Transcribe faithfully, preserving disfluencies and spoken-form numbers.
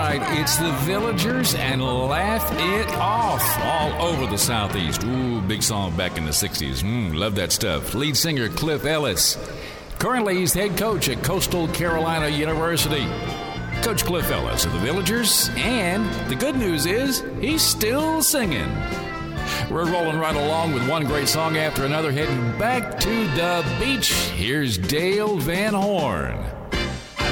right, it's the Villagers and Laugh It Off all over the Southeast. Ooh, big song back in the sixties. Mm, love that stuff. Lead singer Cliff Ellis. Currently, he's head coach at Coastal Carolina University. Coach Cliff Ellis of the Villagers, and the good news is he's still singing. We're rolling right along with one great song after another, heading back to the beach. Here's Dale Van Horn.